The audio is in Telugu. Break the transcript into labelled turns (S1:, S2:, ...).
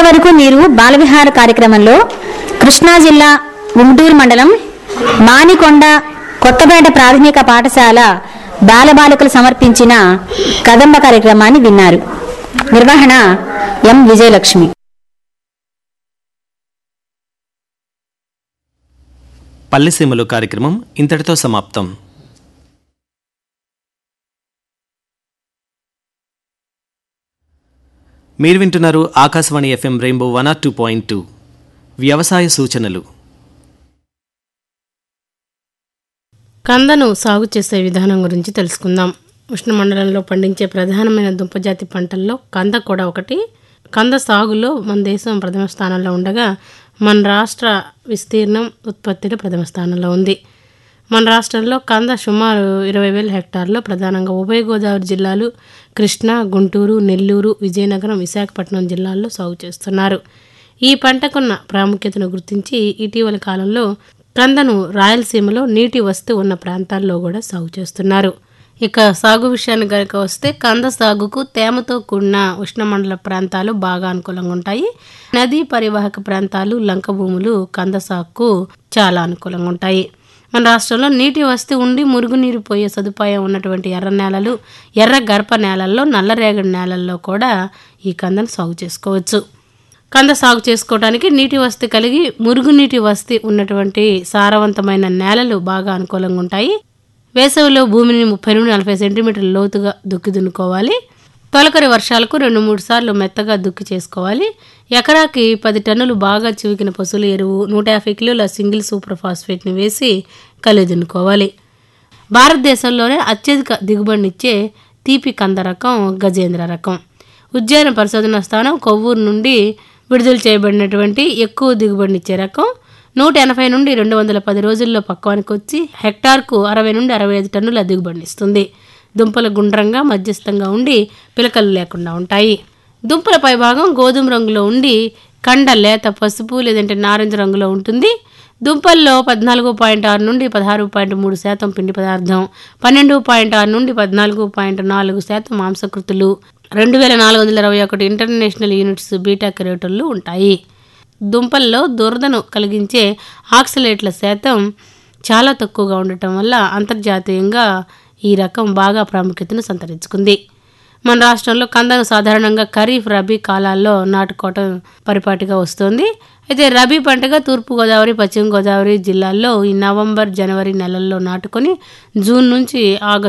S1: ఇంతవరకు మీరు బాలవిహార కార్యక్రమంలో కృష్ణా జిల్లా గుంటూరు మండలం మానికొండ కొత్తపేట ప్రాథమిక పాఠశాల బాలబాలికలు సమర్పించిన కదంబ కార్యక్రమాన్ని విన్నారు. నిర్వహణ ఎం విజయలక్ష్మి.
S2: పల్లెసీమలు కార్యక్రమం ఇంతటితో సమాప్తం. మీరు వింటున్నారు ఆకాశవాణి FM రెయిన్బో 102.2 వ్యవసాయ సూచనలు.
S3: కందను సాగు చేసే విధానం గురించి తెలుసుకుందాం. ఉష్ణమండలంలో పండించే ప్రధానమైన దుంపజాతి పంటల్లో కంద కూడా ఒకటి. కంద సాగులో మన దేశం ప్రథమ స్థానంలో ఉండగా మన రాష్ట్ర విస్తీర్ణం ఉత్పత్తిలో ప్రథమ స్థానంలో ఉంది. మన రాష్ట్రంలో కంద సుమారు 20,000 హెక్టార్లో ప్రధానంగా ఉభయ గోదావరి జిల్లాలు, కృష్ణా, గుంటూరు, నెల్లూరు, విజయనగరం, విశాఖపట్నం జిల్లాల్లో సాగు చేస్తున్నారు. ఈ పంటకున్న ప్రాముఖ్యతను గుర్తించి ఇటీవల కాలంలో కందను రాయలసీమలో నీటి వస్తు ఉన్న ప్రాంతాల్లో కూడా సాగు చేస్తున్నారు. ఇక సాగు విషయానికి కనుక వస్తే కంద సాగుకు తేమతో కూడిన ఉష్ణమండల ప్రాంతాలు బాగా అనుకూలంగా ఉంటాయి. నదీ పరివాహక ప్రాంతాలు, లంక భూములు కంద సాగుకు చాలా అనుకూలంగా ఉంటాయి. మన రాష్ట్రంలో నీటి వస్తు ఉండి మురుగునీరు పోయే సదుపాయం ఉన్నటువంటి ఎర్ర నేలలు, ఎర్ర గర్భ నేలల్లో, నల్లరేగడి నేలల్లో కూడా ఈ కందను సాగు చేసుకోవచ్చు. కంద సాగు చేసుకోవడానికి నీటి వసతి కలిగి మురుగునీటి వసతి ఉన్నటువంటి సారవంతమైన నేలలు బాగా అనుకూలంగా ఉంటాయి. వేసవిలో భూమిని 30 నుండి 40 సెంటీమీటర్ల లోతుగా దుక్కి దున్నుకోవాలి. తొలకరి వర్షాలకు 2-3 సార్లు మెత్తగా దుక్కి చేసుకోవాలి. ఎకరాకి 10 టన్నులు బాగా చివికిన పశువుల ఎరువు, 150 కిలోల సింగిల్ సూపర్ ఫాస్ఫేట్ని వేసి కలిగి దున్నుకోవాలి. భారతదేశంలోనే అత్యధిక దిగుబడినిచ్చే తీపి కంద రకం గజేంద్ర రకం. ఉద్యాన పరిశోధన స్థానం కొవ్వూరు నుండి విడుదల చేయబడినటువంటి ఎక్కువ దిగుబడినిచ్చే రకం 180 నుండి 210 రోజుల్లో పక్వానికి వచ్చి హెక్టార్కు 60 నుండి 65 టన్నుల దిగుబడినిస్తుంది. దుంపలు గుండ్రంగా మధ్యస్థంగా ఉండి పిలకలు లేకుండా ఉంటాయి. దుంపల పైభాగం గోధుమ రంగులో ఉండి కండ లేత పసుపు లేదంటే నారింజ రంగులో ఉంటుంది. దుంపల్లో 14.6 నుండి 16.3% పిండి పదార్థం, 12.6 నుండి 14.4% మాంసకృతులు, 2421 ఇంటర్నేషనల్ యూనిట్స్ బీటా కెరోటిన్లు ఉంటాయి. దుంపల్లో దురదను కలిగించే ఆక్సలేట్ల శాతం చాలా తక్కువగా ఉండటం వల్ల అంతర్జాతీయంగా ఈ రకం బాగా ప్రాముఖ్యతను సంతరించుకుంది. మన రాష్ట్రంలో కందను సాధారణంగా ఖరీఫ్, రబీ కాలాల్లో నాటుకోవటం పరిపాటిగా వస్తుంది. అయితే రబీ పంటగా తూర్పుగోదావరి, పశ్చిమ గోదావరి జిల్లాల్లో ఈ నవంబర్, జనవరి నెలల్లో నాటుకొని జూన్ నుంచి ఆగస్టు